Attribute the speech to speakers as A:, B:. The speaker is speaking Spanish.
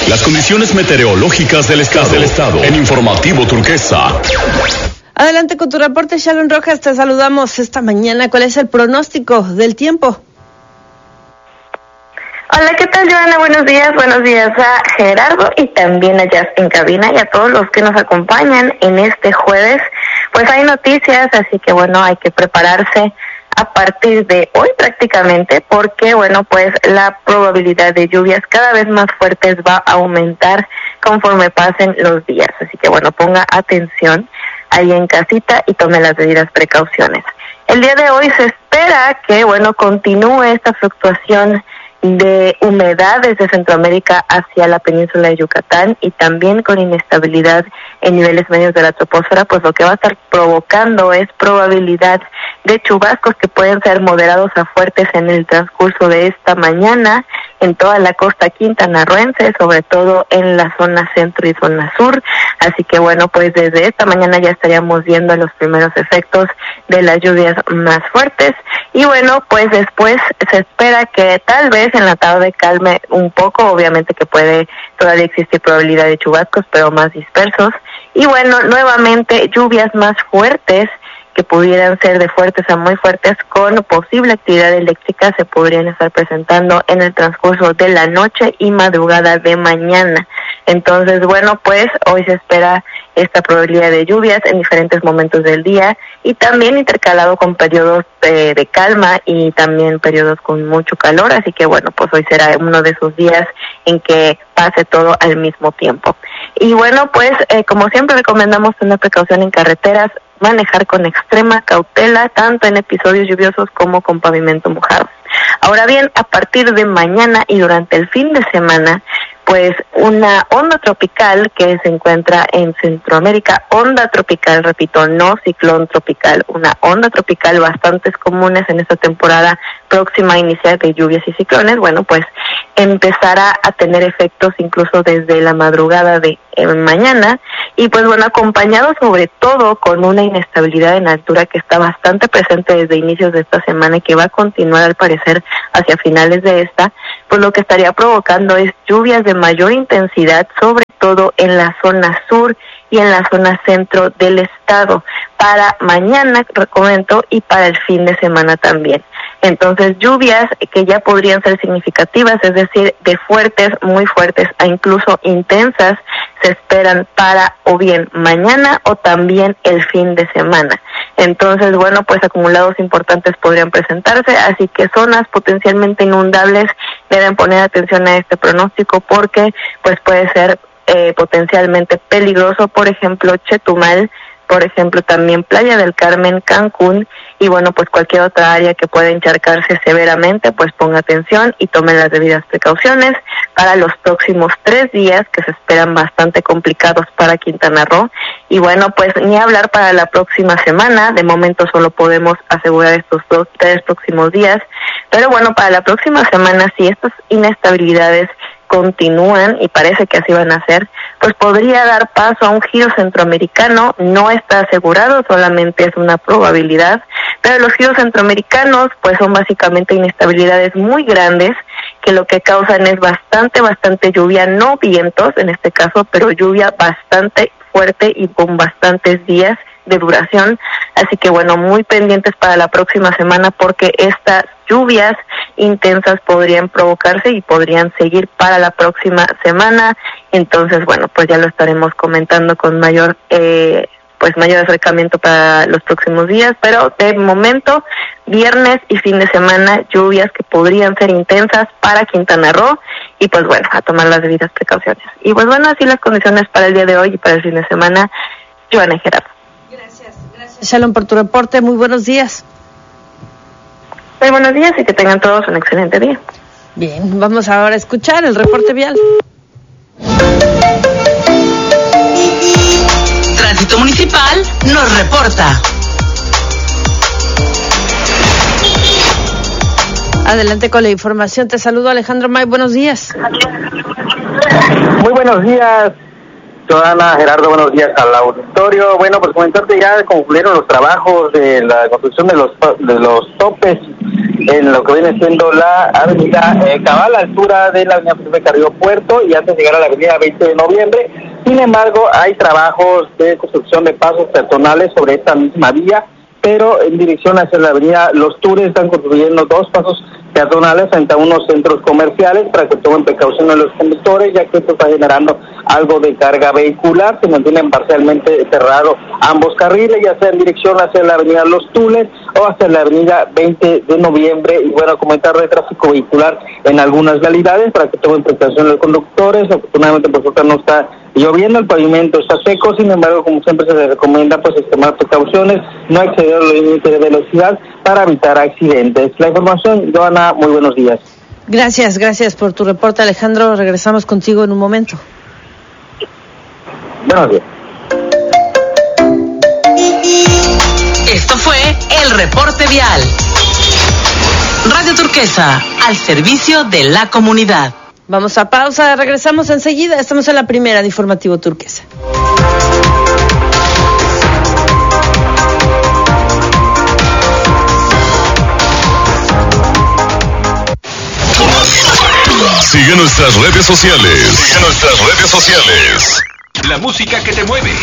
A: Las condiciones meteorológicas del estado. En Informativo Turquesa.
B: Adelante con tu reporte, Shalom Rojas. Te saludamos esta mañana. ¿Cuál es el pronóstico del tiempo?
C: Hola, ¿qué tal, Joana? Buenos días a Gerardo y también a Jazz en cabina y a todos los que nos acompañan en este jueves. Pues hay noticias, así que bueno, hay que prepararse a partir de hoy prácticamente, porque bueno, pues la probabilidad de lluvias cada vez más fuertes va a aumentar conforme pasen los días. Así que bueno, ponga atención ahí en casita y tome las debidas precauciones. El día de hoy se espera que bueno, continúe esta fluctuación de humedad desde Centroamérica hacia la península de Yucatán y también con inestabilidad en niveles medios de la troposfera, pues lo que va a estar provocando es probabilidad de chubascos que pueden ser moderados a fuertes en el transcurso de esta mañana en toda la costa quintanarroense, sobre todo en la zona centro y zona sur. Así que bueno, pues desde esta mañana ya estaríamos viendo los primeros efectos de las lluvias más fuertes. Y bueno, pues después se espera que tal vez en la tarde calme un poco, obviamente que puede todavía existir probabilidad de chubascos, pero más dispersos. Y bueno, nuevamente lluvias más fuertes, que pudieran ser de fuertes a muy fuertes, con posible actividad eléctrica, se podrían estar presentando en el transcurso de la noche y madrugada de mañana. Entonces, bueno, pues hoy se espera esta probabilidad de lluvias en diferentes momentos del día y también intercalado con periodos de calma y también periodos con mucho calor. Así que bueno, pues hoy será uno de esos días en que pase todo al mismo tiempo. Y bueno, pues como siempre recomendamos tener precaución en carreteras, manejar con extrema cautela, tanto en episodios lluviosos como con pavimento mojado. Ahora bien, a partir de mañana y durante el fin de semana, pues una onda tropical que se encuentra en Centroamérica, onda tropical, repito, no ciclón tropical, una onda tropical bastantes comunes en esta temporada próxima a iniciar de lluvias y ciclones, bueno, pues empezará a tener efectos incluso desde la madrugada de mañana y pues bueno, acompañado sobre todo con una inestabilidad en altura que está bastante presente desde inicios de esta semana y que va a continuar al parecer hacia finales de esta, pues lo que estaría provocando es lluvias de mayor intensidad, sobre todo en la zona sur y en la zona centro del estado, para mañana, comento, y para el fin de semana también. Entonces, lluvias que ya podrían ser significativas, es decir, de fuertes, muy fuertes, a incluso intensas, se esperan para o bien mañana o también el fin de semana. Entonces, bueno, pues acumulados importantes podrían presentarse, así que zonas potencialmente inundables deben poner atención a este pronóstico porque pues puede ser potencialmente peligroso, por ejemplo, Chetumal, por ejemplo, también Playa del Carmen, Cancún, y bueno, pues cualquier otra área que pueda encharcarse severamente, pues ponga atención y tome las debidas precauciones para los próximos 3 días, que se esperan bastante complicados para Quintana Roo. Y bueno, pues ni hablar para la próxima semana, de momento solo podemos asegurar estos 3 próximos días, pero bueno, para la próxima semana, si estas inestabilidades continúan, y parece que así van a ser, pues podría dar paso a un giro centroamericano. No está asegurado, solamente es una probabilidad, pero los giros centroamericanos pues son básicamente inestabilidades muy grandes que lo que causan es bastante lluvia, no vientos en este caso, pero lluvia bastante fuerte y con bastantes días de duración. Así que bueno, muy pendientes para la próxima semana porque estas lluvias intensas podrían provocarse y podrían seguir para la próxima semana. Entonces, bueno, pues ya lo estaremos comentando con mayor acercamiento para los próximos días, pero de momento, viernes y fin de semana, lluvias que podrían ser intensas para Quintana Roo y pues bueno, a tomar las debidas precauciones. Y pues bueno, así las condiciones para el día de hoy y para el fin de semana. Joana y Gerardo.
B: Gracias, Shalom, por tu reporte. Muy buenos días.
C: Muy buenos días y que tengan todos un excelente día.
B: Bien, vamos ahora a escuchar el reporte vial.
D: Tránsito Municipal nos reporta.
B: Adelante con la información. Te saludo, Alejandro May. Buenos días.
E: Muy buenos días, Joana, Gerardo. Buenos días al auditorio. Bueno, pues comentarte, ya concluyeron los trabajos de la construcción de los topes en lo que viene siendo la avenida Cabal, a la altura de la avenida Felipe Carrillo Puerto, y antes de llegar a la avenida 20 de noviembre. Sin embargo, hay trabajos de construcción de pasos peatonales sobre esta misma vía, pero en dirección hacia la avenida Los Tures están construyendo 2 pasos peatonales frente a unos centros comerciales para que tomen precaución a los conductores, ya que esto está generando algo de carga vehicular. Se mantienen parcialmente cerrados ambos carriles, ya sea en dirección hacia la avenida Los Tules o hacia la avenida 20 de noviembre. Y bueno, comentar de tráfico vehicular en algunas vialidades para que tomen precaución los conductores. Afortunadamente, por suerte, no está lloviendo, el pavimento está seco. Sin embargo, como siempre se les recomienda, pues extremar precauciones, no exceder los límites de velocidad para evitar accidentes. La información, Joana, muy buenos días.
B: Gracias por tu reporte, Alejandro. Regresamos contigo en un momento.
E: Buenos días.
D: Esto fue el reporte vial. Radio Turquesa, al servicio de la comunidad.
B: Vamos a pausa, regresamos enseguida. Estamos en la primera de Informativo Turquesa.
A: Sigue nuestras redes sociales. La música que te mueve.